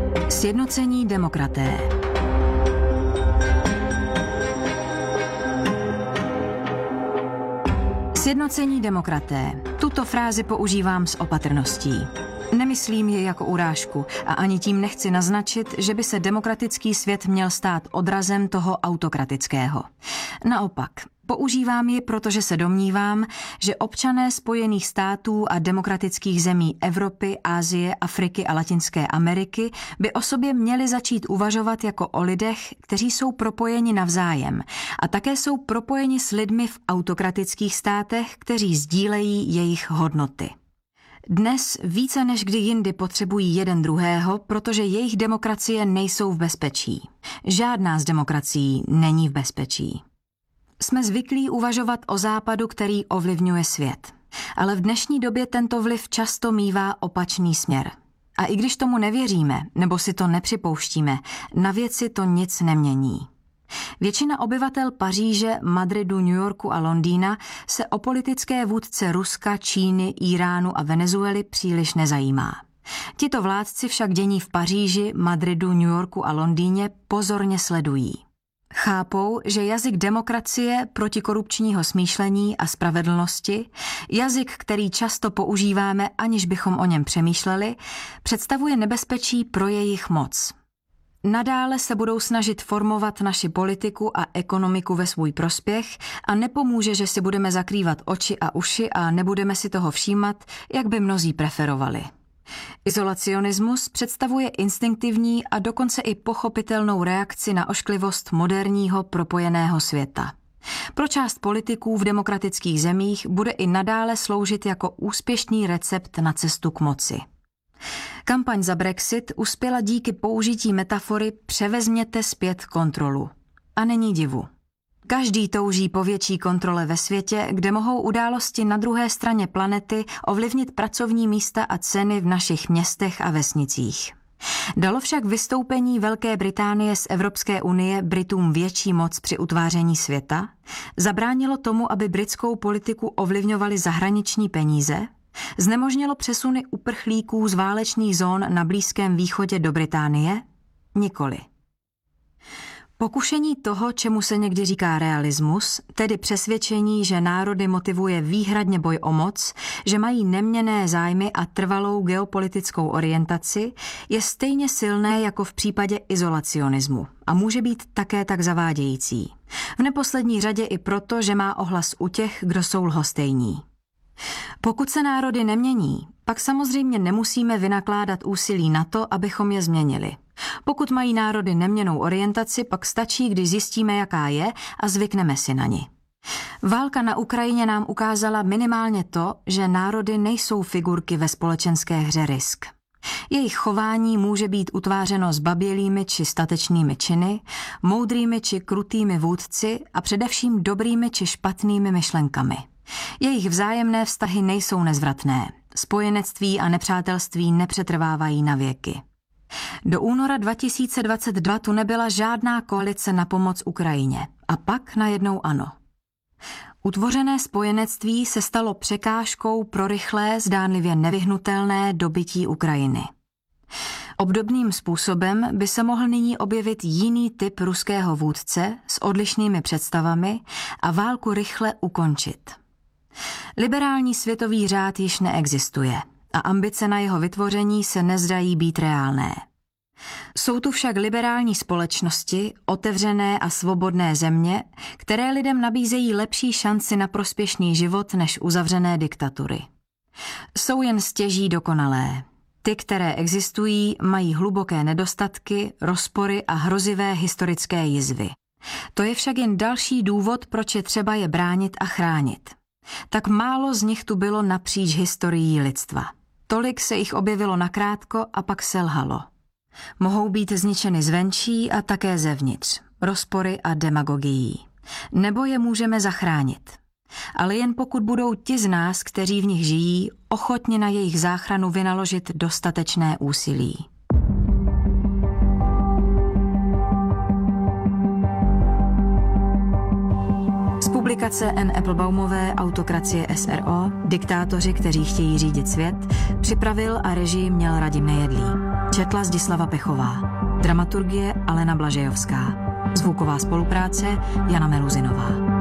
Sjednocení demokraté. Sjednocení demokraté. Tuto frázi používám s opatrností. Nemyslím je jako urážku a ani tím nechci naznačit, že by se demokratický svět měl stát odrazem toho autokratického. Naopak, používám ji, protože se domnívám, že občané Spojených států a demokratických zemí Evropy, Asie, Afriky a Latinské Ameriky by o sobě měli začít uvažovat jako o lidech, kteří jsou propojeni navzájem a také jsou propojeni s lidmi v autokratických státech, kteří sdílejí jejich hodnoty. Dnes více než kdy jindy potřebují jeden druhého, protože jejich demokracie nejsou v bezpečí. Žádná z demokracií není v bezpečí. Jsme zvyklí uvažovat o Západu, který ovlivňuje svět. Ale v dnešní době tento vliv často mívá opačný směr. A i když tomu nevěříme, nebo si to nepřipouštíme, na věci to nic nemění. Většina obyvatel Paříže, Madridu, New Yorku a Londýna se o politické vůdce Ruska, Číny, Iránu a Venezuely příliš nezajímá. Tito vládci však dění v Paříži, Madridu, New Yorku a Londýně pozorně sledují. Chápou, že jazyk demokracie, protikorupčního smýšlení a spravedlnosti, jazyk, který často používáme, aniž bychom o něm přemýšleli, představuje nebezpečí pro jejich moc. Nadále se budou snažit formovat naši politiku a ekonomiku ve svůj prospěch a nepomůže, že si budeme zakrývat oči a uši a nebudeme si toho všímat, jak by mnozí preferovali. Izolacionismus představuje instinktivní a dokonce i pochopitelnou reakci na ošklivost moderního propojeného světa. Pro část politiků v demokratických zemích bude i nadále sloužit jako úspěšný recept na cestu k moci. Kampaň za Brexit uspěla díky použití metafory převezměte zpět kontrolu. A není divu. Každý touží po větší kontrole ve světě, kde mohou události na druhé straně planety ovlivnit pracovní místa a ceny v našich městech a vesnicích. Dalo však vystoupení Velké Británie z Evropské unie Britům větší moc při utváření světa? Zabránilo tomu, aby britskou politiku ovlivňovaly zahraniční peníze? Znemožnilo přesuny uprchlíků z válečných zón na Blízkém východě do Británie? Nikoli. Pokušení toho, čemu se někdy říká realismus, tedy přesvědčení, že národy motivuje výhradně boj o moc, že mají neměnné zájmy a trvalou geopolitickou orientaci, je stejně silné jako v případě izolacionismu a může být také tak zavádějící. V neposlední řadě i proto, že má ohlas u těch, kdo jsou lhostejní. Pokud se národy nemění, pak samozřejmě nemusíme vynakládat úsilí na to, abychom je změnili. Pokud mají národy neměnnou orientaci, pak stačí, když zjistíme, jaká je a zvykneme si na ni. Válka na Ukrajině nám ukázala minimálně to, že národy nejsou figurky ve společenské hře risk. Jejich chování může být utvářeno zbabělými či statečnými činy, moudrými či krutými vůdci a především dobrými či špatnými myšlenkami. Jejich vzájemné vztahy nejsou nezvratné. Spojenectví a nepřátelství nepřetrvávají na věky. Do února 2022 tu nebyla žádná koalice na pomoc Ukrajině. A pak najednou ano. Utvořené spojenectví se stalo překážkou pro rychlé, zdánlivě nevyhnutelné dobytí Ukrajiny. Obdobným způsobem by se mohl nyní objevit jiný typ ruského vůdce s odlišnými představami a válku rychle ukončit. Liberální světový řád již neexistuje a ambice na jeho vytvoření se nezdají být reálné. Jsou tu však liberální společnosti, otevřené a svobodné země, které lidem nabízejí lepší šanci na prospěšný život než uzavřené diktatury. Jsou jen stěží dokonalé. Ty, které existují, mají hluboké nedostatky, rozpory a hrozivé historické jizvy. To je však jen další důvod, proč je třeba je bránit a chránit. Tak málo z nich tu bylo napříč historií lidstva. Tolik se jich objevilo nakrátko a pak selhalo. Mohou být zničeny zvenčí a také zevnitř, rozpory a demagogií. Nebo je můžeme zachránit. Ale jen pokud budou ti z nás, kteří v nich žijí, ochotni na jejich záchranu vynaložit dostatečné úsilí. Z publikace N. Applebaumové Autokracie SRO, diktátoři, kteří chtějí řídit svět, připravil a režii měl Radim Nejedlý. Četla Zdislava Pechová. Dramaturgie Alena Blažejovská. Zvuková spolupráce Jana Meluzinová.